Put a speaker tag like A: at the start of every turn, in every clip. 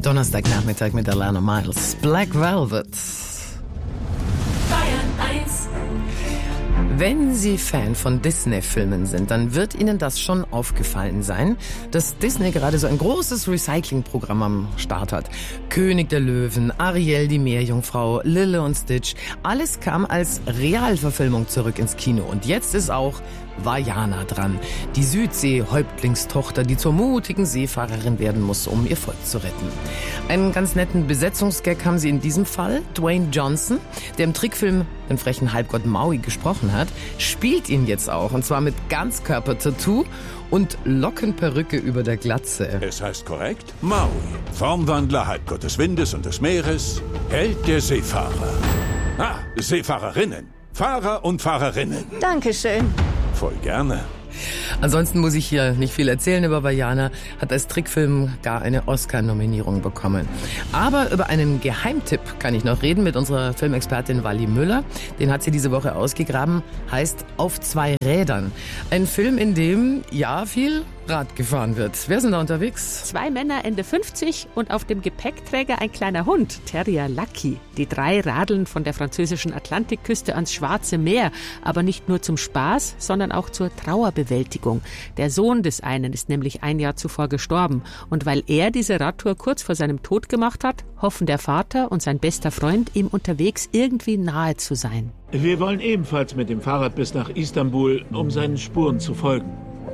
A: Donnerstagnachmittag mit Alana Miles. Black Velvet.
B: Bayern 1.
A: Wenn Sie Fan von Disney-Filmen sind, dann wird Ihnen das schon aufgefallen sein, dass Disney gerade so ein großes Recycling-Programm am Start hat. König der Löwen, Ariel die Meerjungfrau, Lilo und Stitch, alles kam als Realverfilmung zurück ins Kino. Und jetzt ist auch Vaiana dran, die Südsee-Häuptlingstochter, die zur mutigen Seefahrerin werden muss, um ihr Volk zu retten. Einen ganz netten Besetzungsgag haben sie in diesem Fall. Dwayne Johnson, der im Trickfilm den frechen Halbgott Maui gesprochen hat, spielt ihn jetzt auch, und zwar mit Ganzkörper-Tattoo und Lockenperücke über der Glatze.
C: Es heißt korrekt Maui, Formwandler, Halbgott des Windes und des Meeres, Held der Seefahrer. Seefahrerinnen, Fahrer und Fahrerinnen.
B: Dankeschön.
C: Voll gerne.
A: Ansonsten muss ich hier nicht viel erzählen über Vaiana, hat als Trickfilm gar eine Oscar-Nominierung bekommen. Aber über einen Geheimtipp kann ich noch reden mit unserer Filmexpertin Wally Müller. Den hat sie diese Woche ausgegraben, heißt Auf zwei Rädern. Ein Film, in dem, ja, viel Rad gefahren wird. Wer sind da unterwegs?
D: 2 Männer Ende 50 und auf dem Gepäckträger ein kleiner Hund, Terrier Lucky. Die 3 radeln von der französischen Atlantikküste ans Schwarze Meer. Aber nicht nur zum Spaß, sondern auch zur Trauerbewältigung. Der Sohn des einen ist nämlich ein Jahr zuvor gestorben. Und weil er diese Radtour kurz vor seinem Tod gemacht hat, hoffen der Vater und sein bester Freund, ihm unterwegs irgendwie nahe zu sein.
E: Wir wollen ebenfalls mit dem Fahrrad bis nach Istanbul, um seinen Spuren zu folgen.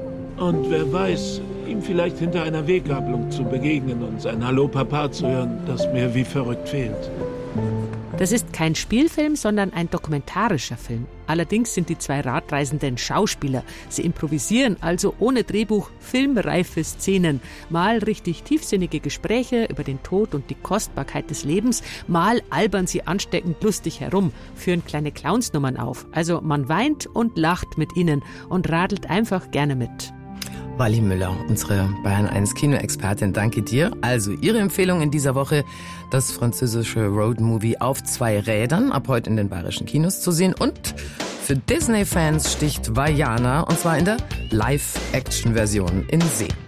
E: Und wer weiß, ihm vielleicht hinter einer Weggabelung zu begegnen und sein Hallo Papa zu hören, das mir wie verrückt fehlt.
D: Das ist kein Spielfilm, sondern ein dokumentarischer Film. Allerdings sind die 2 Radreisenden Schauspieler. Sie improvisieren also ohne Drehbuch filmreife Szenen. Mal richtig tiefsinnige Gespräche über den Tod und die Kostbarkeit des Lebens. Mal albern sie ansteckend lustig herum, führen kleine Clownsnummern auf. Also man weint und lacht mit ihnen und radelt einfach gerne mit.
A: Wally Müller, unsere Bayern 1 Kinoexpertin, danke dir. Also Ihre Empfehlung in dieser Woche, das französische Roadmovie Auf zwei Rädern, ab heute in den bayerischen Kinos zu sehen. Und für Disney-Fans sticht Vaiana, und zwar in der Live-Action-Version in See.